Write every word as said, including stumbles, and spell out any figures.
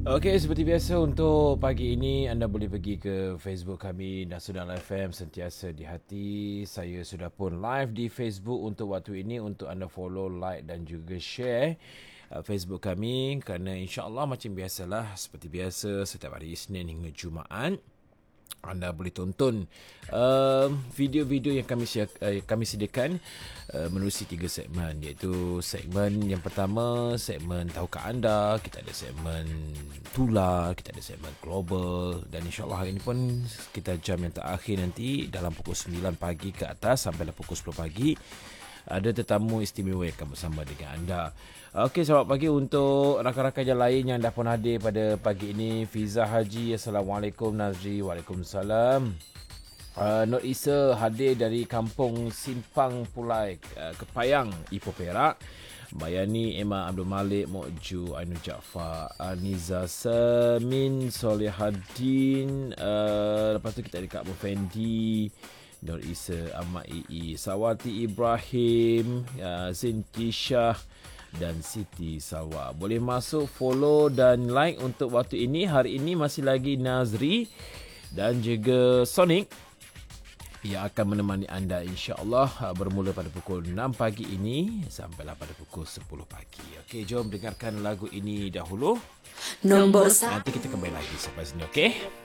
Okey, seperti biasa untuk pagi ini anda boleh pergi ke Facebook kami Nasional F M Sentiasa di Hati. Saya sudah pun live di Facebook untuk waktu ini untuk anda follow, like dan juga share uh, Facebook kami kerana insya-Allah macam biasalah seperti biasa setiap hari Isnin hingga Jumaat anda boleh tonton uh, video-video yang kami uh, kami sediakan uh, menerusi tiga segmen, iaitu segmen yang pertama segmen tahukah anda, kita ada segmen tular, kita ada segmen global, dan insyaAllah hari ini pun kita jam yang terakhir nanti dalam pukul sembilan pagi ke atas sampai pukul sepuluh pagi ada tetamu istimewa yang akan bersama dengan anda. Okey, selamat pagi untuk rakan-rakan yang lain yang dah pun hadir pada pagi ini. Fiza Haji, Assalamualaikum. Nazri, Waalaikumsalam. Uh, Nur Isa hadir dari kampung Simpang Pulai, uh, Kepayang, Ipoh Perak. Bayani, Emma Abdul Malik, Mokju, Ainul Jaafar, Aniza Samin, Solihadin. Uh, lepas tu kita ada Kak Mufendi, Nur Isa, Ahmad Ii, Sawati Ibrahim, uh, Zinti Shah dan Siti Salwa. Boleh masuk, follow dan like untuk waktu ini. Hari ini masih lagi Nazri dan juga Sonic yang akan menemani anda insya-Allah bermula pada pukul enam pagi ini sampailah pada pukul sepuluh pagi. Okey, jom dengarkan lagu ini dahulu. Nombor satu. Nanti kita kembali lagi sampai sini, okey?